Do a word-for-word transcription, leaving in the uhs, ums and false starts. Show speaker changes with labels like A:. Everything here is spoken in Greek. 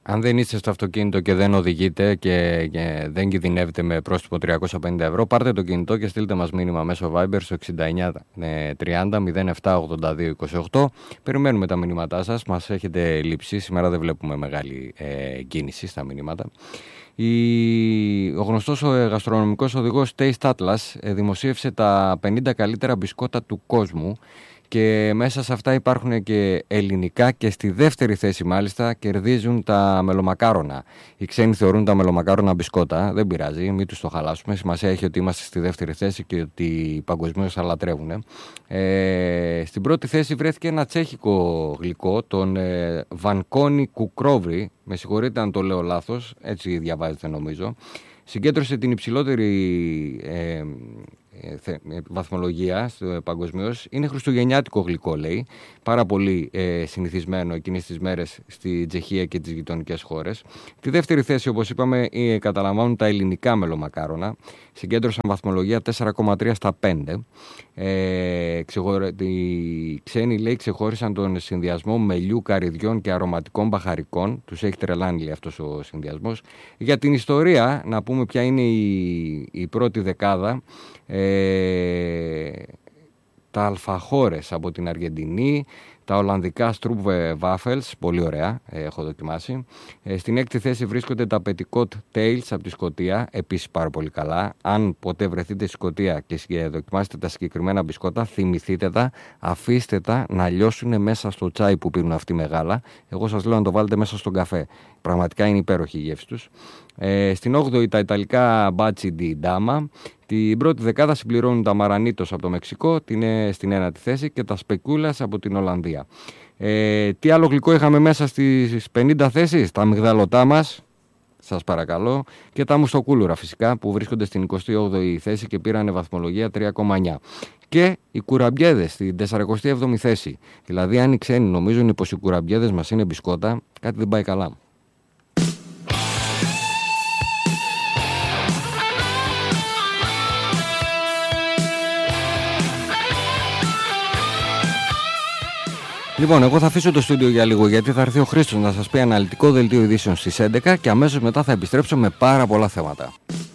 A: Αν δεν είστε στο αυτοκίνητο και δεν οδηγείτε και, και δεν κινδυνεύετε με πρόστιμο τριακόσια πενήντα ευρώ, πάρτε το κινητό και στείλτε μας μήνυμα μέσω Viber στο εξήντα εννιά τριάντα μηδέν επτά ογδόντα δύο είκοσι οκτώ. Περιμένουμε τα μηνύματά σας, μας έχετε λείψει. Σήμερα δεν βλέπουμε μεγάλη ε, κίνηση στα μηνύματα. Η... Ο γνωστός ο γαστρονομικός οδηγός Taste Atlas ε, δημοσίευσε τα πενήντα καλύτερα μπισκότα του κόσμου. Και μέσα σε αυτά υπάρχουν και ελληνικά και στη δεύτερη θέση μάλιστα κερδίζουν τα μελομακάρονα. Οι ξένοι θεωρούν τα μελομακάρονα μπισκότα, δεν πειράζει, μην τους το χαλάσουμε. Σημασία έχει ότι είμαστε στη δεύτερη θέση και ότι παγκοσμίως τα λατρεύουν. Ε, στην πρώτη θέση βρέθηκε ένα τσέχικο γλυκό, τον ε, Βανκόνι Κουκρόβρι. Με συγχωρείτε αν το λέω λάθος, έτσι διαβάζεται νομίζω. Συγκέντρωσε την υψηλότερη ε, ε, βαθμολογία παγκοσμίως. Είναι χριστουγεννιάτικο γλυκό, λέει. Πάρα πολύ ε, συνηθισμένο εκείνες τις μέρες στη Τσεχία και τις γειτονικές χώρες. Τη δεύτερη θέση, όπως είπαμε, ε, καταλαμβάνουν τα ελληνικά μελομακάρονα. Συγκέντρωσαν βαθμολογία τέσσερα κόμμα τρία στα πέντε. Ε, ξεχωρι... Οι ξένοι, λέει, ξεχώρισαν τον συνδυασμό μελιού, καρυδιών και αρωματικών μπαχαρικών. Τους έχει τρελάνει, λέει, αυτός ο συνδυασμός. Για την ιστορία, να πούμε ποια είναι η, η πρώτη δεκάδα. Ε, τα αλφαχώρες από την Αργεντινή, τα ολλανδικά Stroop Wafels, πολύ ωραία, ε, έχω δοκιμάσει. Ε, στην έκτη θέση βρίσκονται τα Petticoat Tails από τη Σκωτία, επίσης πάρα πολύ καλά. Αν ποτέ βρεθείτε στη Σκωτία και δοκιμάσετε τα συγκεκριμένα μπισκότα, θυμηθείτε τα, αφήστε τα να λιώσουν μέσα στο τσάι που πίνουν αυτοί μεγάλα. Εγώ σας λέω να το βάλετε μέσα στον καφέ. Πραγματικά είναι υπέροχη η γεύση τους. Ε, στην όγδοη τα Ιταλικά Baci di Dama. Την πρώτη δεκάδα συμπληρώνουν τα Μαρανίτος από το Μεξικό, την είναι στην ένατη θέση, και τα Σπεκούλας από την Ολλανδία. Ε, τι άλλο γλυκό είχαμε μέσα στις πενήντα θέσεις? Τα αμυγδαλωτά μας, σας παρακαλώ, και τα μουστοκούλουρα φυσικά, που βρίσκονται στην εικοστή όγδοη θέση και πήρανε βαθμολογία τρία κόμμα εννιά. Και οι κουραμπιέδες στην σαρανταεπτή έβδομη θέση. Δηλαδή, αν οι ξένοι νομίζουν πως οι κουραμπιέδες μας είναι μπισκότα, κάτι δεν πάει καλά. Λοιπόν, εγώ θα αφήσω το στούντιο για λίγο, γιατί θα έρθει ο Χρήστος να σας πει αναλυτικό δελτίο ειδήσεων στις έντεκα και αμέσως μετά θα επιστρέψω με πάρα πολλά θέματα.